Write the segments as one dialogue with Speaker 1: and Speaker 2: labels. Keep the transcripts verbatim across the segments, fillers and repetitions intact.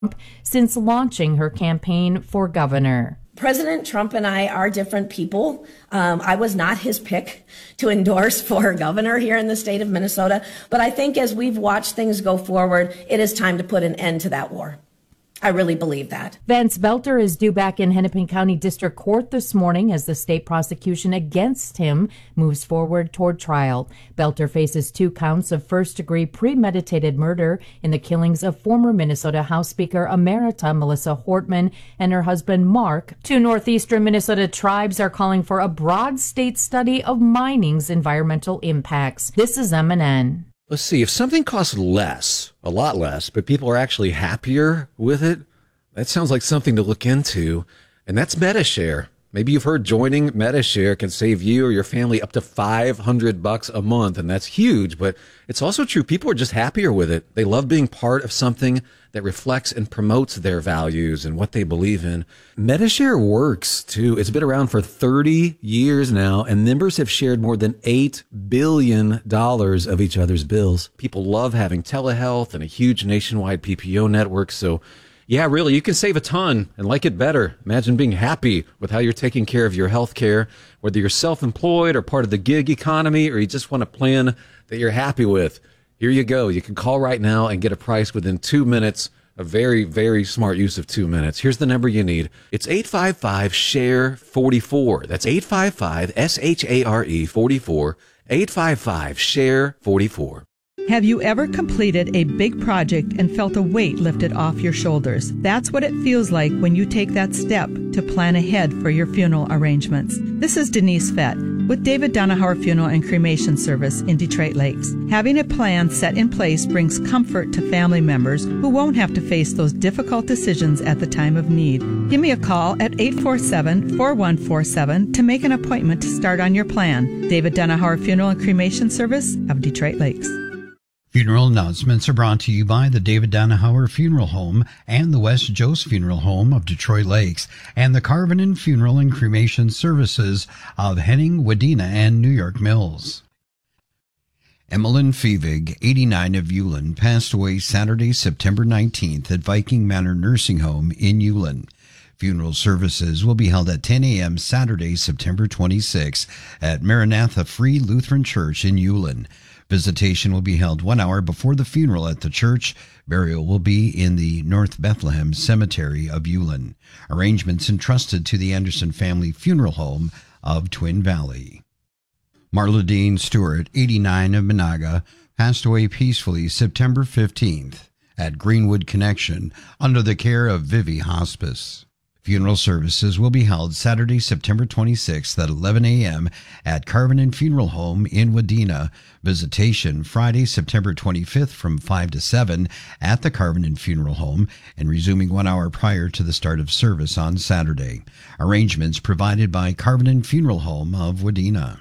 Speaker 1: since launching her campaign for governor.
Speaker 2: President Trump and I are different people. Um, I was not his pick to endorse for governor here in the state of Minnesota. But I think as we've watched things go forward, it is time to put an end to that war. I really believe that.
Speaker 1: Vance Belter is due back in Hennepin County District Court this morning as the state prosecution against him moves forward toward trial. Belter faces two counts of first-degree premeditated murder in the killings of former Minnesota House Speaker Emerita Melissa Hortman and her husband Mark. Two northeastern Minnesota tribes are calling for a broad state study of mining's environmental impacts. This is M N N.
Speaker 3: Let's see, if something costs less, a lot less, but people are actually happier with it, that sounds like something to look into, and that's Medi-Share. Maybe you've heard joining Medi-Share can save you or your family up to five hundred bucks a month, and that's huge, but it's also true. People are just happier with it. They love being part of something that reflects and promotes their values and what they believe in. Medi-Share works, too. It's been around for thirty years now, and members have shared more than eight billion dollars of each other's bills. People love having telehealth and a huge nationwide P P O network, so yeah, really, you can save a ton and like it better. Imagine being happy with how you're taking care of your health care, whether you're self-employed or part of the gig economy, or you just want a plan that you're happy with. Here you go. You can call right now and get a price within two minutes. A very, very smart use of two minutes. Here's the number you need. It's eight five five, S H A R E, forty-four. That's eight five five, S H A R E, forty-four. eight five five, S H A R E, forty-four.
Speaker 4: Have you ever completed a big project and felt a weight lifted off your shoulders? That's what it feels like when you take that step to plan ahead for your funeral arrangements. This is Denise Fett with David Donahauer Funeral and Cremation Service in Detroit Lakes. Having a plan set in place brings comfort to family members who won't have to face those difficult decisions at the time of need. Give me a call at eight four seven, four one four seven to make an appointment to start on your plan. David Donahauer Funeral and Cremation Service of Detroit Lakes.
Speaker 5: Funeral announcements are brought to you by the David Donahauer Funeral Home and the West Jost Funeral Home of Detroit Lakes and the Carvinen Funeral and Cremation Services of Henning, Wadena, and New York Mills. Emmeline Fevig, eighty-nine, of Ulen, passed away Saturday, September nineteenth at Viking Manor Nursing Home in Ulen. Funeral services will be held at ten a.m. Saturday, September twenty-sixth at Maranatha Free Lutheran Church in Ulen. Visitation will be held one hour before the funeral at the church. Burial will be in the North Bethlehem Cemetery of Ulen. Arrangements entrusted to the Anderson Family Funeral Home of Twin Valley. Marla Dean Stewart, eighty-nine, of Menahga, passed away peacefully September fifteenth at Greenwood Connection under the care of Vivi Hospice. Funeral services will be held Saturday, September twenty-sixth at eleven a.m. at Carvinen Funeral Home in Wadena. Visitation Friday, September twenty-fifth from five to seven at the Carvinen Funeral Home and resuming one hour prior to the start of service on Saturday. Arrangements provided by Carvinen Funeral Home of Wadena.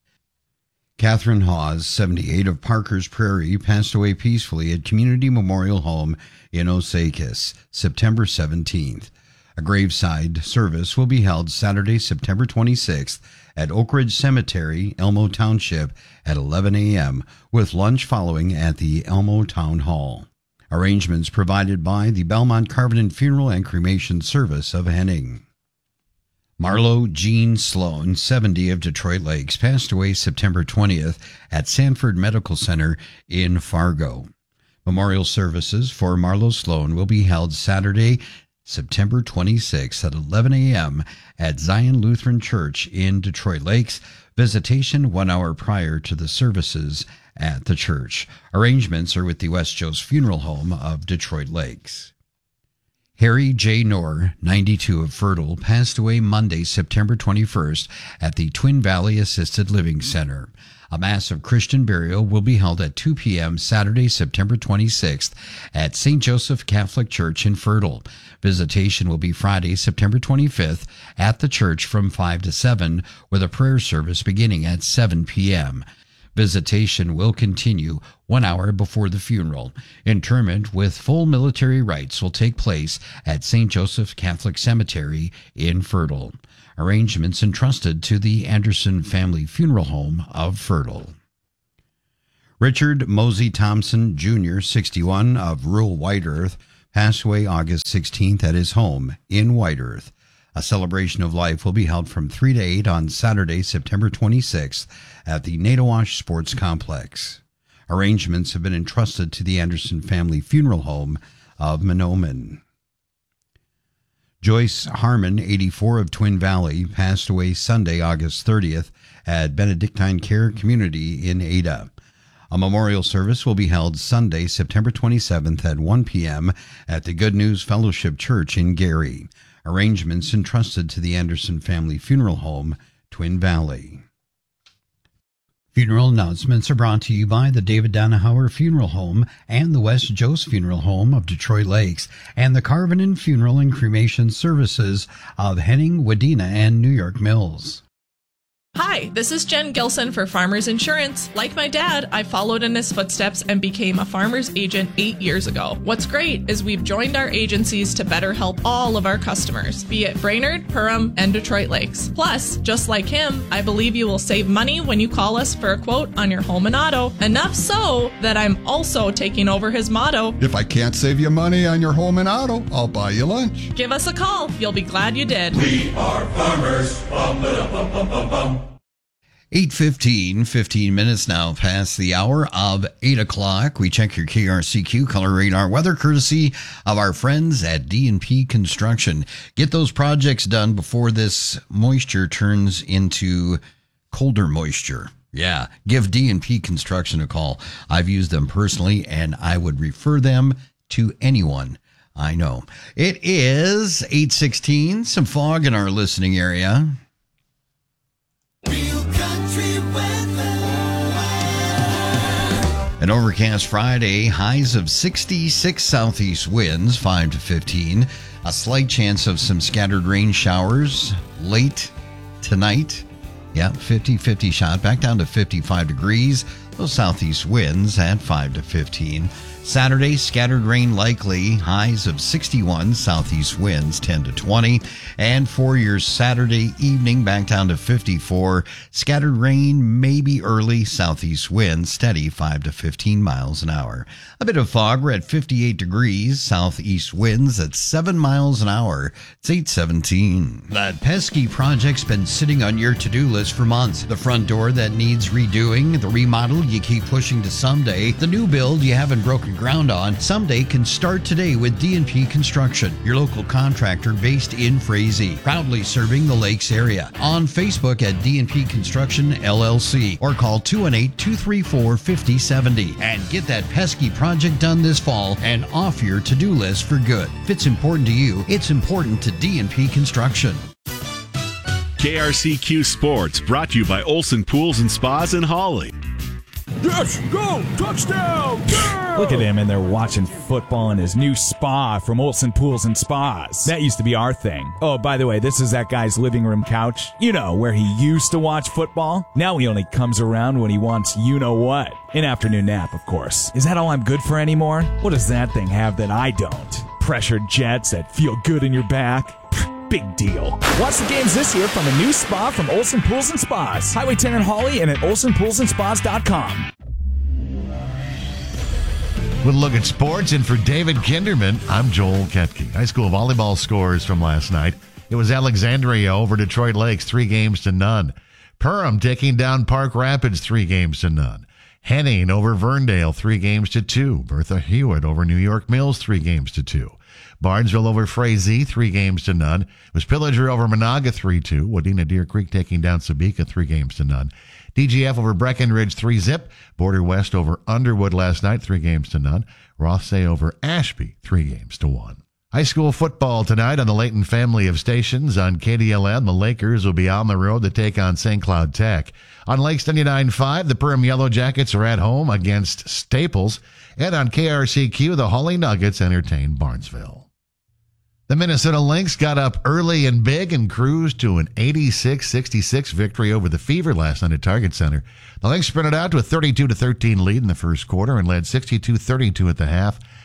Speaker 5: Catherine Hawes, seventy-eight, of Parker's Prairie, passed away peacefully at Community Memorial Home in Osakis, September seventeenth. A graveside service will be held Saturday, September twenty-sixth at Oak Ridge Cemetery, Elmo Township at eleven a.m. with lunch following at the Elmo Town Hall. Arrangements provided by the Belmont Carvinen Funeral and Cremation Service of Henning. Marlo Jean Sloan, seventy, of Detroit Lakes, passed away September twentieth at Sanford Medical Center in Fargo. Memorial services for Marlo Sloan will be held Saturday, September twenty-sixth at eleven a.m. at Zion Lutheran Church in Detroit Lakes. Visitation one hour prior to the services at the church. Arrangements are with the West Jost Funeral Home of Detroit Lakes. Harry J. Knorr, ninety-two, of Fertile, passed away Monday, September twenty-first at the Twin Valley Assisted Living Center. A mass of Christian burial will be held at two p.m. Saturday, September twenty-sixth at Saint Joseph Catholic Church in Fertile. Visitation will be Friday, September twenty-fifth at the church from five to seven with a prayer service beginning at seven p.m. Visitation will continue one hour before the funeral. Interment with full military rites will take place at Saint Joseph Catholic Cemetery in Fertile. Arrangements entrusted to the Anderson Family Funeral Home of Fertile. Richard Mosey Thompson, Junior, sixty-one, of rural White Earth, passed away August sixteenth at his home in White Earth. A celebration of life will be held from three to eight on Saturday, September twenty-sixth at the Natowash Sports Complex. Arrangements have been entrusted to the Anderson Family Funeral Home of Mahnomen. Joyce Harmon, eighty-four, of Twin Valley, passed away Sunday, August thirtieth at Benedictine Care Community in Ada. A memorial service will be held Sunday, September twenty-seventh at one p.m. at the Good News Fellowship Church in Gary. Arrangements entrusted to the Anderson Family Funeral Home, Twin Valley. Funeral announcements are brought to you by the David Danahauer Funeral Home and the West Jost Funeral Home of Detroit Lakes and the Carvinen Funeral and Cremation Services of Henning, Wadena, and New York Mills.
Speaker 6: Hi, this is Jen Gilson for Farmers Insurance. Like my dad, I followed in his footsteps and became a farmer's agent eight years ago. What's great is we've joined our agencies to better help all of our customers, be it Brainerd, Perham, and Detroit Lakes. Plus, just like him, I believe you will save money when you call us for a quote on your home and auto. Enough so that I'm also taking over his motto.
Speaker 7: If I can't save you money on your home and auto, I'll buy you lunch.
Speaker 6: Give us a call. You'll be glad you did.
Speaker 8: We are farmers. Bum, ba, bum, bum, bum, bum.
Speaker 5: eight fifteen, fifteen minutes now past the hour of eight o'clock. We check your K R C Q color radar weather courtesy of our friends at D and P Construction. Get those projects done before this moisture turns into colder moisture. Yeah, give D and P Construction a call. I've used them personally, and I would refer them to anyone I know. It is eight sixteen, some fog in our listening area. An overcast Friday, highs of sixty-six, southeast winds, five to fifteen. A slight chance of some scattered rain showers late tonight. Yeah, fifty fifty shot, back down to fifty-five degrees. Those southeast winds at five to fifteen. Saturday, scattered rain likely, highs of sixty-one, southeast winds ten to twenty. And for your Saturday evening, back down to fifty-four. Scattered rain, maybe early, southeast winds, steady five to fifteen miles an hour. A bit of fog, we're at fifty-eight degrees, southeast winds at seven miles an hour. It's eight seventeen. That pesky project's been sitting on your to-do list for months. The front door that needs redoing, the remodel you keep pushing to someday, the new build you haven't broken ground on, someday can start today with D and P Construction, your local contractor based in Frazee, proudly serving the Lakes area. On Facebook at D and P Construction L L C or call two one eight, two three four, five oh seven oh and get that pesky project done this fall and off your to-do list for good. If it's important to you, it's important to D and P Construction.
Speaker 9: K R C Q Sports, brought to you by Olson Pools and Spas in Hawley.
Speaker 10: Yes, go! Touchdown! Yeah! Look at him in there watching football in his new spa from Olson Pools and Spas. That used to be our thing. Oh, by the way, this is that guy's living room couch. You know, where he used to watch football. Now he only comes around when he wants you-know-what. An afternoon nap, of course. Is that all I'm good for anymore? What does that thing have that I don't? Pressured jets that feel good in your back? Big deal. Watch the games this year from a new spa from Olson Pools and Spas. Highway ten in Hawley and at olson pools and spas dot com.
Speaker 11: We'll look at sports, and for David Kinderman, I'm Joel Ketke. High school volleyball scores from last night. It was Alexandria over Detroit Lakes, three games to none. Perham taking down Park Rapids, three games to none. Henning over Verndale, three games to two. Bertha Hewitt over New York Mills, three games to two. Barnesville over Frazee, three games to none. It was Pillager over Monaga, three two. Wadena Deer Creek taking down Sabika, three games to none. D G F over Breckenridge, three zip. Border West over Underwood last night, three games to none. Rothsay over Ashby, three games to one. High school football tonight on the Layton family of stations. On K D L M, the Lakers will be on the road to take on Saint Cloud Tech. On Lakes ninety-nine point five, the Perham Yellow Jackets are at home against Staples. And on K R C Q, the Hawley Nuggets entertain Barnesville. The Minnesota Lynx got up early and big and cruised to an eighty-six sixty-six victory over the Fever last night at Target Center. The Lynx sprinted out to a thirty-two to thirteen lead in the first quarter and led sixty-two thirty-two at the half.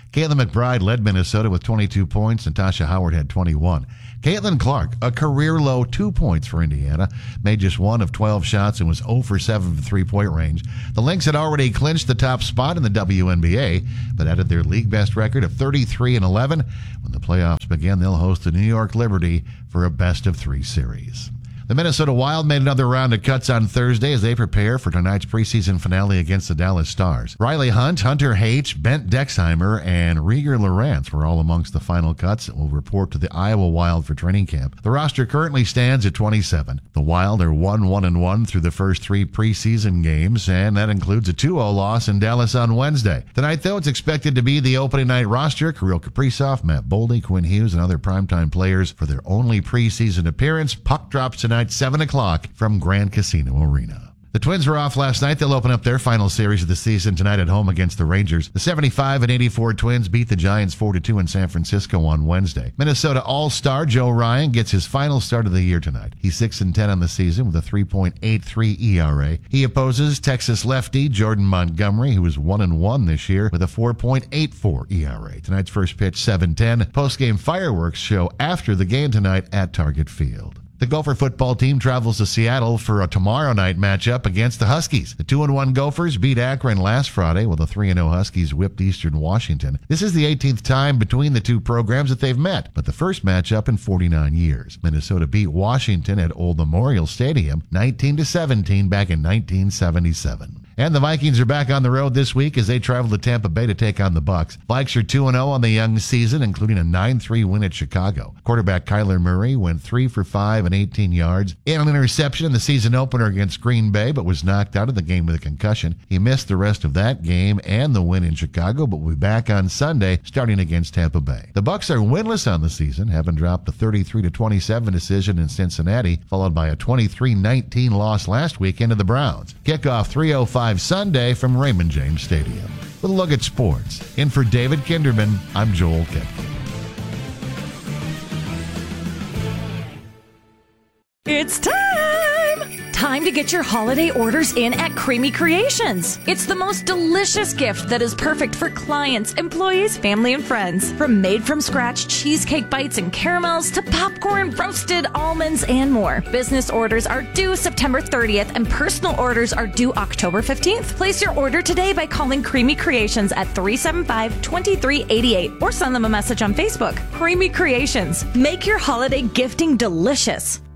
Speaker 11: Caitlin McBride led Minnesota with twenty-two points. Natasha Howard had twenty-one. Caitlin Clark, a career-low two points for Indiana, made just one of twelve shots and was zero for seven from three-point range. The Lynx had already clinched the top spot in the W N B A, but added their league-best record of thirty-three and eleven. When the playoffs begin, they'll host the New York Liberty for a best-of-three series. The Minnesota Wild made another round of cuts on Thursday as they prepare for tonight's preseason finale against the Dallas Stars. Riley Hunt, Hunter H., Bent Dexheimer, and Rieger Lorentz were all amongst the final cuts that will report to the Iowa Wild for training camp. The roster currently stands at twenty-seven. The Wild are one one and one through the first three preseason games, and that includes a two oh loss in Dallas on Wednesday. Tonight, though, it's expected to be the opening night roster. Kirill Kaprizov, Matt Boldy, Quinn Hughes, and other primetime players for their only preseason appearance. Puck drops tonight, seven o'clock from Grand Casino Arena. The Twins were off last night. They'll open up their final series of the season tonight at home against the Rangers. The seventy-five and eighty-four Twins beat the Giants four to two in San Francisco on Wednesday. Minnesota All-Star Joe Ryan gets his final start of the year tonight. He's six and ten on the season with a three point eight three E R A. He opposes Texas lefty Jordan Montgomery, who is one and one this year with a four point eight four E R A. Tonight's first pitch, seven ten. Post-game fireworks show after the game tonight at Target Field. The Gopher football team travels to Seattle for a tomorrow night matchup against the Huskies. The two and one Gophers beat Akron last Friday, while the three and oh Huskies whipped Eastern Washington. This is the eighteenth time between the two programs that they've met, but the first matchup in forty-nine years. Minnesota beat Washington at Old Memorial Stadium nineteen to seventeen back in nineteen seventy-seven. And the Vikings are back on the road this week as they travel to Tampa Bay to take on the Bucs. Vikes are two and oh on the young season, including a nine three win at Chicago. Quarterback Kyler Murray went three for five and eighteen yards and an interception in the season opener against Green Bay, but was knocked out of the game with a concussion. He missed the rest of that game and the win in Chicago, but will be back on Sunday starting against Tampa Bay. The Bucs are winless on the season, having dropped a thirty-three to twenty-seven decision in Cincinnati, followed by a twenty-three nineteen loss last weekend to the Browns. Kickoff three oh five Sunday from Raymond James Stadium. With a look at sports. In for David Kinderman, I'm Joel Ketke.
Speaker 12: It's time! Time to get your holiday orders in at Creamy Creations. It's the most delicious gift that is perfect for clients, employees, family, and friends. From made-from-scratch cheesecake bites and caramels to popcorn, roasted almonds, and more. Business orders are due September thirtieth, and personal orders are due October fifteenth. Place your order today by calling Creamy Creations at three seven five, two three eight eight or send them a message on Facebook. Creamy Creations. Make your holiday gifting delicious.